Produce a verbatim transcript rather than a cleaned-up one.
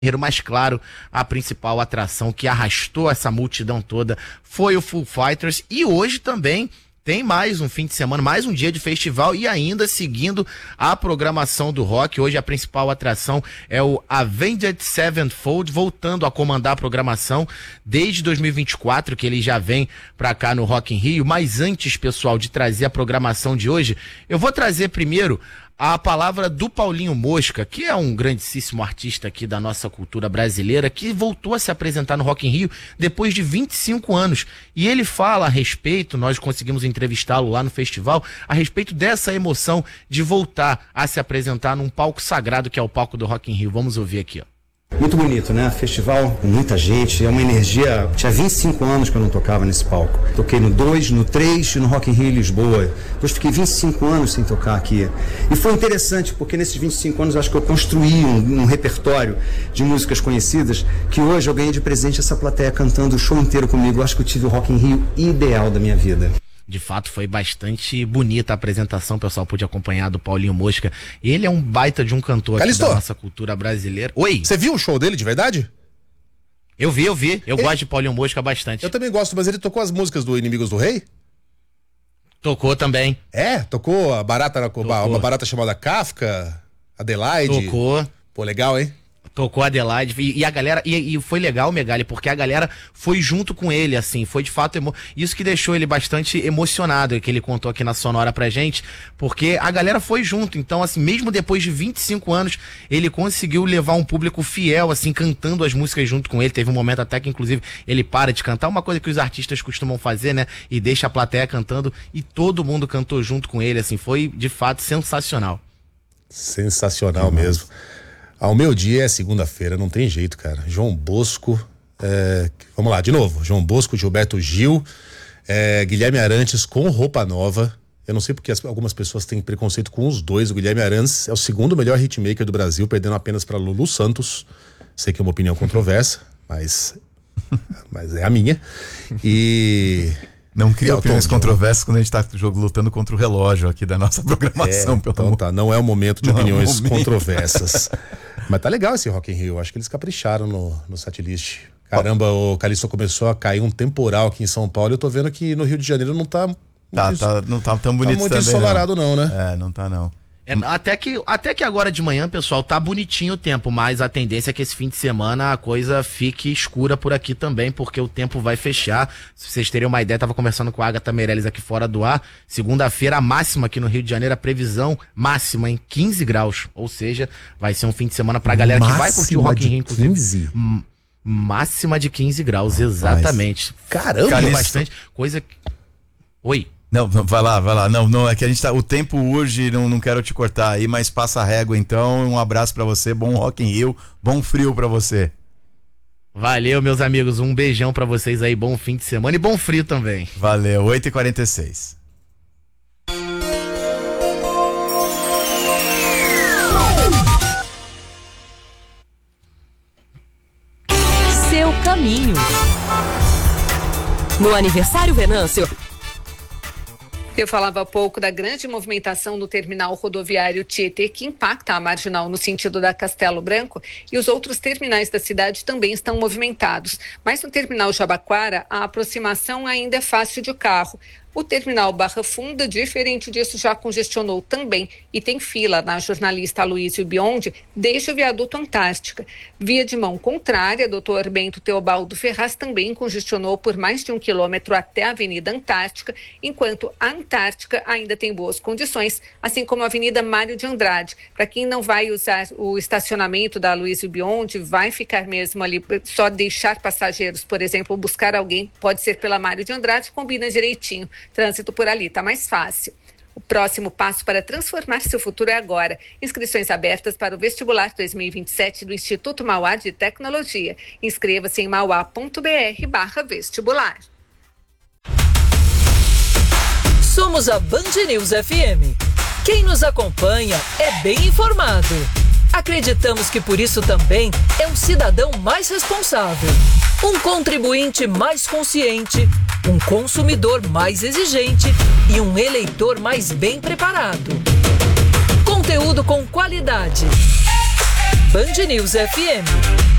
Mas claro, a principal atração que arrastou essa multidão toda foi o Foo Fighters, e hoje também tem mais um fim de semana, mais um dia de festival, e ainda seguindo a programação do rock. Hoje a principal atração é o Avenged Sevenfold, voltando a comandar a programação desde dois mil e vinte e quatro, que ele já vem pra cá no Rock in Rio. Mas antes, pessoal, de trazer a programação de hoje, eu vou trazer primeiro a palavra do Paulinho Mosca, que é um grandíssimo artista aqui da nossa cultura brasileira, que voltou a se apresentar no Rock in Rio depois de vinte e cinco anos. E ele fala a respeito, nós conseguimos entrevistá-lo lá no festival, a respeito dessa emoção de voltar a se apresentar num palco sagrado que é o palco do Rock in Rio. Vamos ouvir aqui, ó. Muito bonito, né? Festival com muita gente, é uma energia. Tinha vinte e cinco anos que eu não tocava nesse palco. Toquei no dois, no três e no Rock in Rio Lisboa. Depois fiquei vinte e cinco anos sem tocar aqui. E foi interessante porque nesses vinte e cinco anos eu acho que eu construí um, um repertório de músicas conhecidas que hoje eu ganhei de presente essa plateia cantando o show inteiro comigo. Eu acho que eu tive o Rock in Rio ideal da minha vida. De fato, foi bastante bonita a apresentação, o pessoal pôde acompanhar, do Paulinho Mosca. Ele é um baita de um cantor Calisto, aqui da nossa cultura brasileira. Oi! Você viu o show dele de verdade? Eu vi, eu vi. Eu ele... gosto de Paulinho Mosca bastante. Eu também gosto, mas ele tocou as músicas do Inimigos do Rei? Tocou também. É? Tocou a barata, tocou. Uma barata chamada Kafka, Adelaide? Tocou. Pô, legal, hein? Tocou Adelaide, e, e a galera, e, e foi legal, Megali, porque a galera foi junto com ele, assim, foi de fato, emo... isso que deixou ele bastante emocionado, que ele contou aqui na Sonora pra gente, porque a galera foi junto, então, assim, mesmo depois de vinte e cinco anos, ele conseguiu levar um público fiel, assim, cantando as músicas junto com ele. Teve um momento até que, inclusive, ele para de cantar, uma coisa que os artistas costumam fazer, né, e deixa a plateia cantando, e todo mundo cantou junto com ele, assim, foi, de fato, sensacional. Sensacional uhum. mesmo. Ao meu dia é segunda-feira, não tem jeito, cara. João Bosco, é, vamos lá, de novo. João Bosco, Gilberto Gil, é, Guilherme Arantes com roupa nova. Eu não sei porque as, algumas pessoas têm preconceito com os dois. O Guilherme Arantes é o segundo melhor hitmaker do Brasil, perdendo apenas para Lulu Santos. Sei que é uma opinião controversa, mas, mas é a minha. E... Não cria opiniões controversas quando a gente tá jogo lutando contra o relógio aqui da nossa programação, é, pelo então amor. Tá, não é o momento de não opiniões é momento. controversas. Mas tá legal esse Rock in Rio, acho que eles capricharam no, no setlist. Caramba, oh. o Calisto começou a cair um temporal aqui em São Paulo, eu tô vendo que no Rio de Janeiro não tá... Tá, muito, tá não tá tão bonito tá muito também, ensolarado não. não, né? É, não tá não. É, até, que, até que agora de manhã, pessoal, tá bonitinho o tempo, mas a tendência é que esse fim de semana a coisa fique escura por aqui também, porque o tempo vai fechar. Se vocês terem uma ideia, tava conversando com a Agatha Meirelles aqui fora do ar. Segunda-feira, a máxima aqui no Rio de Janeiro, a previsão máxima em quinze graus. Ou seja, vai ser um fim de semana pra galera máxima que vai curtir o Rock in Rio, inclusive. quinze? Máxima de quinze graus, exatamente. Caramba, Calisto. Bastante coisa que... Oi. Não, não, vai lá, vai lá. Não, não, é que a gente tá. O tempo hoje, não, não quero te cortar aí, mas passa a régua então. Um abraço pra você, bom Rock in Rio, bom frio pra você. Valeu, meus amigos. Um beijão pra vocês aí, bom fim de semana e bom frio também. Valeu, oito e quarenta e seis. Seu caminho. No aniversário Venâncio. Eu falava há pouco da grande movimentação no terminal rodoviário Tietê, que impacta a marginal no sentido da Castelo Branco, e os outros terminais da cidade também estão movimentados. Mas no terminal Jabaquara, a aproximação ainda é fácil de carro. O terminal Barra Funda, diferente disso, já congestionou também e tem fila na Jornalista Aloysio Biondi desde o viaduto Antártica. Via de mão contrária, doutor Bento Teobaldo Ferraz também congestionou por mais de um quilômetro até a Avenida Antártica, enquanto a Antártica ainda tem boas condições, assim como a Avenida Mário de Andrade. Para quem não vai usar o estacionamento da Aloysio Biondi, vai ficar mesmo ali, só deixar passageiros, por exemplo, buscar alguém, pode ser pela Mário de Andrade, combina direitinho. Trânsito por ali está mais fácil. O próximo passo para transformar seu futuro é agora. Inscrições abertas para o vestibular dois mil e vinte e sete do Instituto Mauá de Tecnologia. Inscreva-se em mauá.br barra vestibular. Somos a Band News F M. Quem nos acompanha é bem informado. Acreditamos que por isso também é um cidadão mais responsável, um contribuinte mais consciente, um consumidor mais exigente e um eleitor mais bem preparado. Conteúdo com qualidade. Band News F M.